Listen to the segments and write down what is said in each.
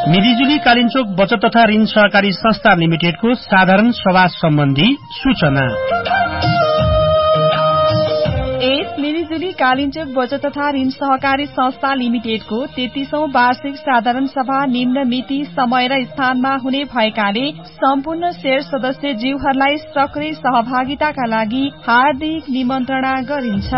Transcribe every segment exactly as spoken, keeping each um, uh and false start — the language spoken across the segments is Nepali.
मिरिजुली कालिन्चोक बचत तथा ऋण सहकारी संस्था लिमिटेडको साधारण सभा सम्बन्धी सूचना। यस मिरिजुली कालिन्चोक बचत तथा ऋण सहकारी संस्था लिमिटेडको तेत्तीसौं वार्षिक साधारण सभा निम्न मिति, समय र स्थानमा हुने भएकाले सम्पूर्ण शेयर सदस्य जीवहरूलाई सक्रिय सहभागिताका लागि हार्दिक निमन्त्रणा गरिन्छ।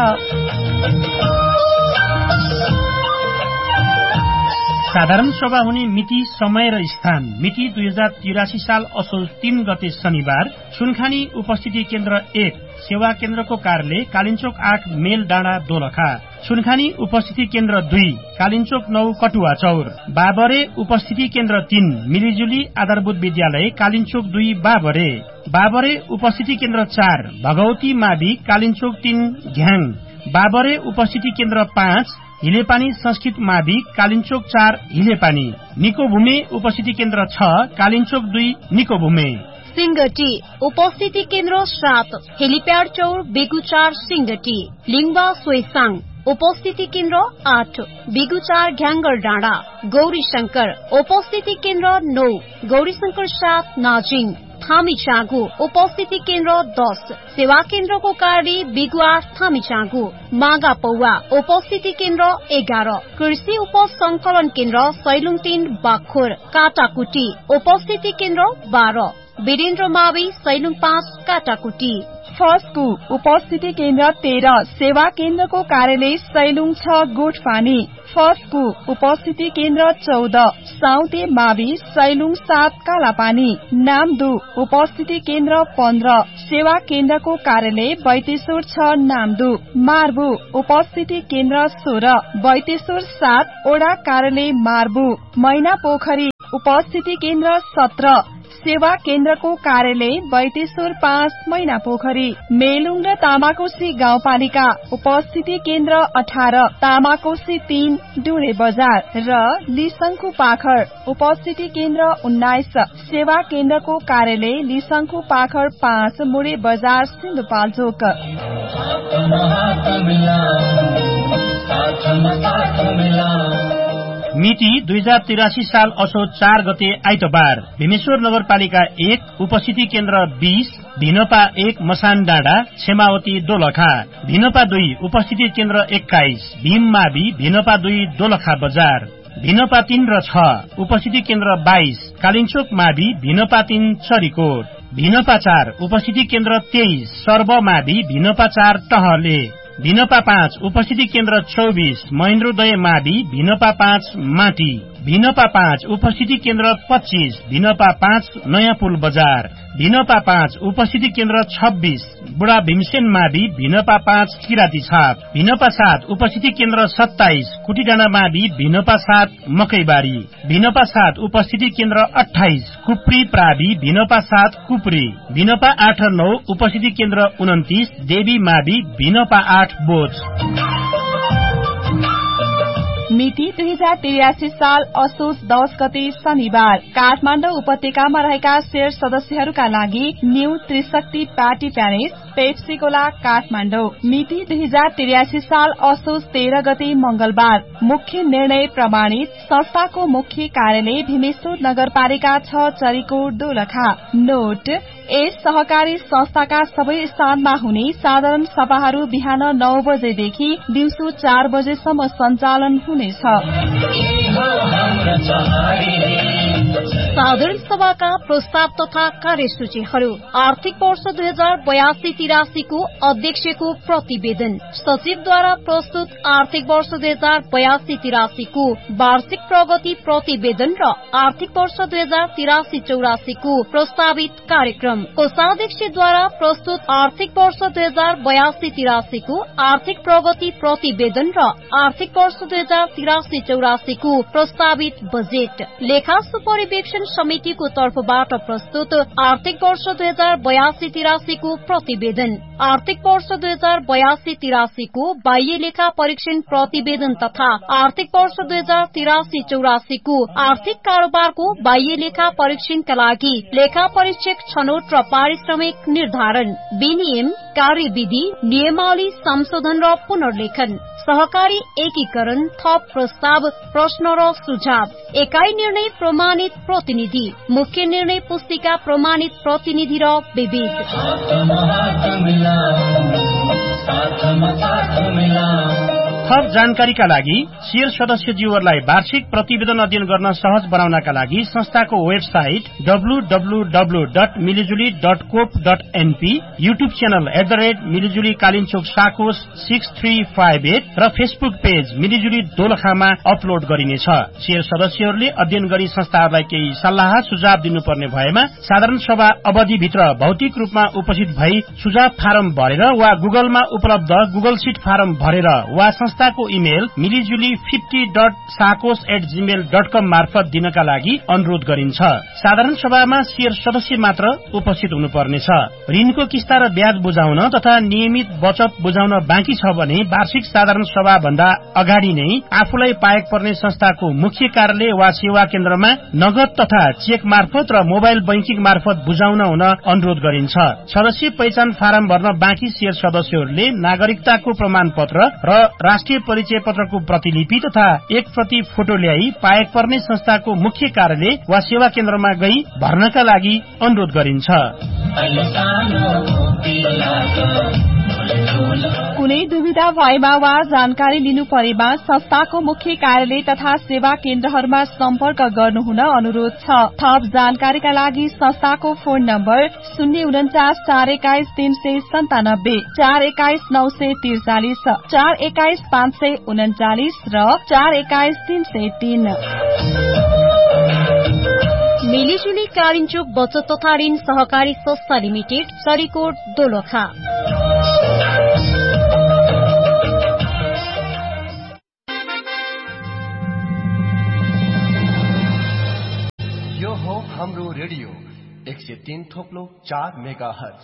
साधारण सभा हुने मिति, समय र स्थान। मिति दुई हजार तिरासी साल असोज तीन गते शनिबार सुनखानी उपस्थिति केन्द्र एक सेवा केन्द्रको कार्यालय कालिन्चोक आठ मेल डाँडा दोलखा। सुनखानी उपस्थिति केन्द्र दुई कालिन्चोक नौ कटुवा चौर। बाबरे उपस्थिति केन्द्र तीन मिरिजुली आधारभूत विद्यालय कालिन्चोक दुई बाबरे। बाबरे उपस्थिति केन्द्र चार भगवती मावि कालिन्चोक तीन घ्याङ। बाबरे उपस्थिति केन्द्र पाँच हिलेपानी संस्कृत मावि कालिन्चोक चार हिलेपानी। निकोभूमे उपस्थिति केन्द्र छ कालिन्चोक दुई निकोभूमे। सिंगटी उपस्थिति केन्द्र सात हेलिप्याड चौर बेगुचार सिंगटी। लिङ्बा सोइसाङ उपस्थिति केन्द्र आठ बेगुचार घ्याङ्गर डाँडा। गौरी शंकर उपस्थिति केन्द्र नौ गौरीशंकर सात नाजिङ। थामीचाँगु उपस्थिति केन्द्र दस सेवा केन्द्रको कार्यालय बिगुवार थामीचाँगु। मागा पौवा उपस्थिति केन्द्र एघार कृषि उप संकलन केन्द्र सैलुङ तीन बाखोर। काटाकुटी उपस्थिति केन्द्र बाह्र वीरेन्द्र मावि सैलुङ पाँच काटाकुटी। फस्कु उपस्थिति केन्द्र तेह्र सेवा केन्द्रको कार्यालय सैलुङ छ गोठपानी। फस्कु उपस्थिति केन्द्र चौध साउते मावि सैलुङ सात कालापानी। नामदु उपस्थिति केन्द्र पन्ध्र सेवा केन्द्रको कार्यालय बैतेश्वर छ नामदु। मार्बु उपस्थिति केन्द्र सोह्र बैतेश्वर सात ओडा कार्यालय मार्बु। मैना पोखरी उपस्थिति केन्द्र सत्र सेवा केन्द्रको कार्यालय बैतेश्वर पाँच मैना पोखरी। मेलुङ र तामाकोशी गाउँपालिका उपस्थिति केन्द्र अठार तामाकोशी तीन डुरे बजार र लिसङ्खु पाखर उपस्थिति केन्द्र उन्नाइस सेवा केन्द्रको कार्यालय लिसङ्खु पाखर पाँच मुरे बजार सिन्धुपाल्चोक। मिति दुई हजार तिरासी साल असोज चार गते आइतबार भीमेश्वर नगरपालिका एक उपस्थिति केन्द्र बीस भिनपा एक मसान डाँडा क्षेमावती दोलखा। भिनपा दुई उपस्थिति केन्द्र एक्काइस भीम मावि भिनपा दुई दोलखा बजार। भिनपा तीन र छ उपस्थिति केन्द्र बाइस कालिन्चोक मावि भिनपा तीन चरीकोट। भिनपा चार उपस्थिति केन्द्र तेइस सर्व मावि भिनपा चार टहले। भिनपा पाँच उपस्थिति केन्द्र चौबिस महेन्द्रोदय मावि भिनपा पाँच माटी। भिनपा पाँच उपस्थिति केन्द्र पच्चीस भिनपा पाँच नयाँ पुल बजार। भिनपा पाँच उपस्थिति केन्द्र छब्बीस बुढा भीमसेन मावि भिनपा पाँच किराती छाप। भिनपा सात उपस्थिति केन्द्र सत्ताइस कुटीडाँडा मावि भिनपा सात मकैबारी। भिनपा सात उपस्थिति केन्द्र अठाइस कुप्री प्रावि भिनपा सात कुप्री। भिनपा आठ र नौ उपस्थिति केन्द्र उन्तिस देवी मावि भिनपा आठ बोझ। मिति दुई हजार त्रियासी साल असोज दस गते शनिबार काठमाडौँ उपत्यकामा रहेका शेयर सदस्यहरूका लागि न्यू त्रिशक्ति पार्टी प्यालेस पेप्सीकोला काठमाडौँ। मिति दुई हजार त्रियासी साल असोज तेह्र गते मंगलबार मुख्य निर्णय प्रमाणित संस्थाको मुख्य कार्यालय भीमेश्वर नगरपालिका छ चरीकोट दोलखा। नोट यस सहकारी संस्थाका सबै स्थानमा हुने साधारण सभाहरू बिहान नौ बजेदेखि दिउँसो चार बजेसम्म सञ्चालन हुनेछ। साधारण सभाका प्रस्ताव तथा कार्यसूचीहरू आर्थिक वर्ष दुई हजार बयासी तिरासीको अध्यक्षको प्रतिवेदन। सचिवद्वारा प्रस्तुत आर्थिक वर्ष दुई हजार बयासी तिरासीको वार्षिक प्रगति प्रतिवेदन र आर्थिक वर्ष दुई हजार तिरासी चौरासीको प्रस्तावित कार्यक्रम। कोषाध्यक्षद्वारा प्रस्तुत आर्थिक वर्ष दुई हजार बयासी तिरासीको आर्थिक प्रगति प्रतिवेदन र आर्थिक वर्ष दुई हजार तिरासी चौरासीको प्रस्तावित बजेट। लेखा सुपरिवेक्षण समितिको तर्फबाट प्रस्तुत आर्थिक वर्ष दुई हजार बयासी तिरासीको प्रतिवेदन। आर्थिक वर्ष दुई हजार बयासी तिरासीको बाह्य लेखा परीक्षण प्रतिवेदन तथा आर्थिक वर्ष दुई हजार तिरासी चौरासीको आर्थिक कारोबारको बाह्य लेखा परीक्षणका लागि लेखा परीक्षक छनौट र पारिश्रमिक निर्धारण, विनियम, कार्यविधि, नियमावली संशोधन र पुनर्लेखन, सहकारी एकीकरण, थप प्रस्ताव, प्रश्न र सुझाव, एकाइ निर्णय प्रमाणित प्रतिनिधि, मुख्य निर्णय पुस्तिका प्रमाणित प्रतिनिधि र विविध। थप जानकारीका लागि शेयर सदस्यज्यूहरूलाई वार्षिक प्रतिवेदन अध्ययन गर्न सहज बनाउनका लागि संस्थाको website W W W dot मिलिजुली dot cope dot NP, YouTube channel at the rate मिलिजुली Kalinchowk साकोस six three five at र फेसबुक पेज मिलिजुली दोलखामा अपलोड गरिनेछ। शेयर सदस्यहरूले अध्ययन गरी संस्थाहरूलाई केही सल्लाह सुझाव दिनुपर्ने भएमा साधारण सभा अवधिभित्र भौतिक रूपमा उपस्थित भई सुझाव फारम भरेर वा गुगलमा उपलब्ध गुगल सीट फारम भरेर वा संस्थाको email मिलिजुली fifty dot साकोस at Gmail dot कम मार्फत दिनका लागि अनुरोध गरिन्छ। साधारण सभामा शेयर सदस्य मात्र उपस्थित हुनुपर्नेछ। ऋणको किस्ता र ब्याज बुझाउन तथा नियमित बचत बुझाउन बाँकी छ भने वार्षिक साधारण सभा भन्दा अगाडि नै आफूलाई पाएक पर्ने संस्थाको मुख्य कार्यालय वा सेवा केन्द्रमा नगद तथा चेक मार्फत र मोबाइल बैंकिङ मार्फत बुझाउन हुन अनुरोध गरिन्छ। सदस्य पहिचान फारम भर्न बाँकी शेयर सदस्यहरूले नागरिकताको प्रमाण पत्र र राष्ट्रिय परिचय पत्रको प्रतिलिपि तथा एक प्रति फोटो ल्याई पाएक पर्ने संस्थाको मुख्य कार्यालय वा सेवा केन्द्रमा गई भर्नका लागि अनुरोध गरिन्छ। कुनै दुविधा भएमा वा जानकारी लिनु परेमा संस्थाको मुख्य कार्यालय तथा सेवा केन्द्रहरूमा सम्पर्क गर्नुहुन अनुरोध छ। थप जानकारीका लागि संस्थाको फोन नम्बर शून्य उन्चास चार एक्काइस तीन सय सन्तानब्बे, चार एक्काइस नौ सय त्रिचालिस, चार एक्काइस पाँच सय उन्चालिस र चार एक्काइस तीन सय तीन। मिलिजुली कालिन्चोक बचत तथा ऋण सहकारी संस्था लिमिटेड, सरीकोट, दोलखा। यो हो हाम्रो रेडियो एक सय तीन थोप्लो चार मेगा हर्ज।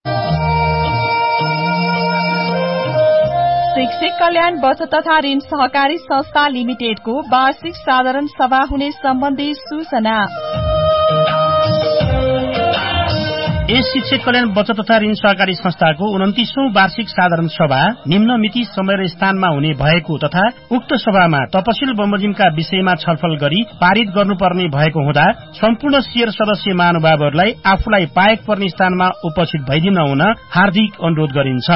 शिक्षक कल्याण बचत तथा ऋण सहकारी संस्था लिमिटेडको वार्षिक साधारण सभा हुने सम्बन्धी सूचना। यस शिक्षक कल्याण बचत तथा ऋण सहकारी संस्थाको उन्तिसौं वार्षिक साधारण सभा निम्न मिति समय र स्थानमा हुने भएको तथा उक्त सभामा तपसिल बमोजिमका विषयमा छलफल गरी पारित गर्नुपर्ने भएको हुँदा सम्पूर्ण शेयर सदस्य महानुभावहरूलाई आफूलाई पाएक पर्ने स्थानमा उपस्थित भइदिन हुन हार्दिक अनुरोध गरिन्छ।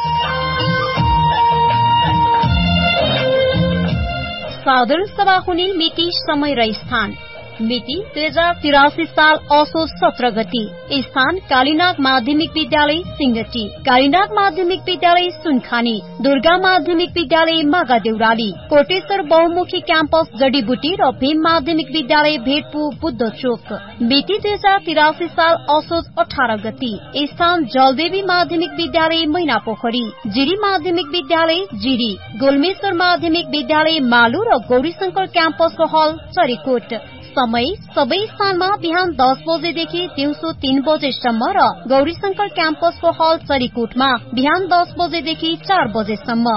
साधारण सभा हुने मिति, समय र स्थान। मिति दुई हजार तिरासी साल असोज सत्र गति। स्थान कालीनाग माध्यमिक विद्यालय सिंगटी, कालीनाग माध्यमिक विद्यालय सुनखानी, दुर्गा माध्यमिक विद्यालय मागा देउराली, कोटेश्वर बहुमुखी क्याम्पस जडीबुटी र भीम माध्यमिक विद्यालय भेटपु बुद्ध चोक। मिति दुई हजार तिरासी साल असोज अठार गति। स्थान जलदेवी माध्यमिक विद्यालय मैनापोखरी, जिरी माध्यमिक विद्यालय जिरी, गोलमेश्वर माध्यमिक विद्यालय मालु र गौरीशंकर क्याम्पसको हल चरीकोट। समय सबै स्थानमा बिहान दस बजेदेखि दिउँसो तीन बजेसम्म र गौरीशंकर क्याम्पसको हल चरीकोटमा बिहान दस बजेदेखि चार बजेसम्म।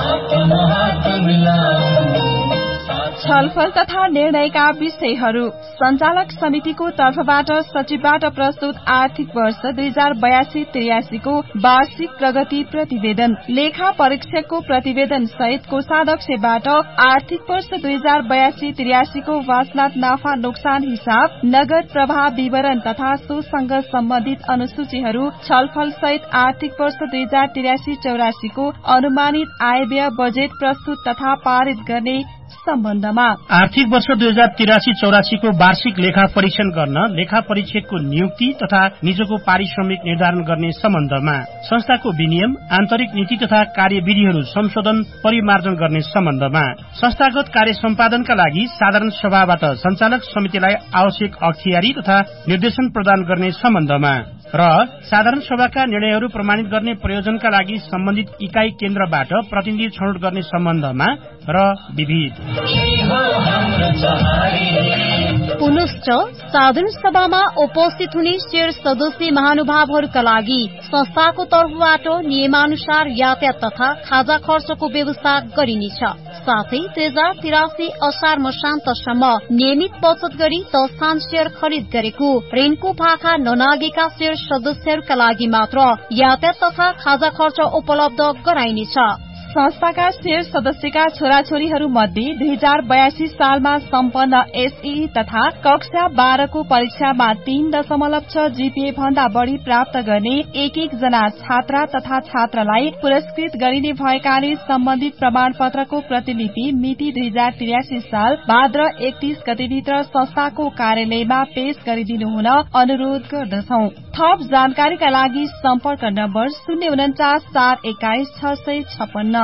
छलफल तथा निर्णयका विषयहरू। संचालक समितिको तर्फबाट सचिवबाट प्रस्तुत आर्थिक वर्ष दुई हजार बयासी त्रियासीको वार्षिक प्रगति प्रतिवेदन, लेखा परीक्षकको प्रतिवेदन सहित कोषाध्यक्षबाट आर्थिक वर्ष दुई हजार बयासी त्रियासीको वासनाथ नाफा नोक्सान हिसाब, नगद प्रवाह विवरण तथा सोसँग सम्बन्धित अनुसूचीहरू छलफल सहित आर्थिक वर्ष दुई हजार त्रियासी चौरासीको अनुमानित आय व्यय बजेट प्रस्तुत तथा पारित गर्ने सम्बन्धमा। आर्थिक वर्ष दुई हजार तिरासी चौरासीको वार्षिक लेखा परीक्षण गर्न लेखा परीक्षकको नियुक्ति तथा निजको पारिश्रमिक निर्धारण गर्ने सम्बन्धमा, संस्थाको विनियम, आन्तरिक नीति तथा कार्यविधिहरू संशोधन परिमार्जन गर्ने सम्बन्धमा, संस्थागत कार्य सम्पादनका लागि साधारण सभाबाट संचालक समितिलाई आवश्यक अख्तियारी तथा निर्देशन प्रदान गर्ने सम्बन्धमा र साधारण सभाका निर्णयहरू प्रमाणित गर्ने प्रयोजनका लागि सम्बन्धित इकाई केन्द्रबाट प्रतिनिधि छनौट गर्ने सम्बन्धमा र विविध। पुनश्च पाँच साधारण सभामा उपस्थित हुने शेयर सदस्य महानुभावहरूका लागि संस्थाको तर्फबाट नियमानुसार यातायात तथा खाजा खर्चको व्यवस्था गरिनेछ। साथै दुई हजार तिरासी असार मसान्तसम्म नियमित बचत गरी दस स्थान शेयर खरिद गरेको ऋणको भाका ननागेका शेयर सदस्यहरूका लागि मात्र यातायात तथा खाजा खर्च उपलब्ध गराइनेछ। संस्थाका शेयर सदस्यका छोराछोरीहरू मध्ये दुई हजार बयासी सालमा सम्पन्न एसई तथा कक्षा बाह्रको परीक्षामा तीन दशमलव छ जीपीए भन्दा बढ़ी प्राप्त गर्ने एक एक जना छात्रा तथा छात्रालाई पुरस्कृत गरिने भएकाले सम्बन्धित प्रमाण पत्रको प्रतिलिपि मिति दुई हजार त्रियासी साल भाद्र एकतीस गतेभित्र संस्थाको कार्यालयमा पेश गरिदिनु हुन अनुरोध गर्दछौ। थप जानकारीका लागि सम्पर्क नम्बर शून्य उन्चास चार एक्काइस छ सय छपन्न।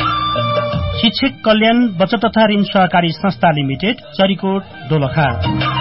शिक्षक कल्याण बचत तथा ऋण सहकारी संस्था लिमिटेड, चरीकोट, दोलखा।